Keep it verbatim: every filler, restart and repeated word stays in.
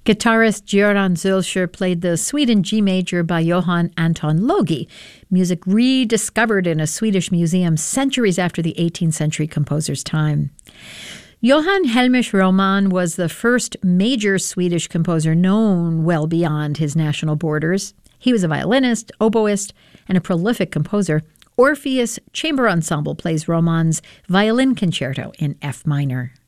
Guitarist Göran Zülscher played the Suite in G major by Johann Anton Logi, music rediscovered in a Swedish museum centuries after the eighteenth century composer's time. Johann Hellmich Roman was the first major Swedish composer known well beyond his national borders. He was a violinist, oboist, and a prolific composer. Orpheus Chamber Ensemble plays Romann's Violin Concerto in F minor.